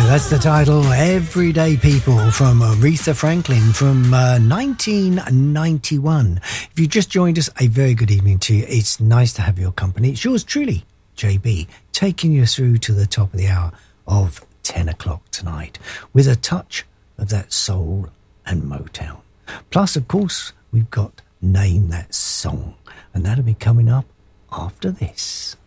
That's the title, Everyday People, from Aretha Franklin from 1991. If you just joined us, a very good evening to you. It's nice to have your company. It's yours truly, JB, taking you through to the top of the hour of 10 o'clock tonight with a touch of that soul and Motown. Plus, of course, we've got Name That Song, and that'll be coming up after this.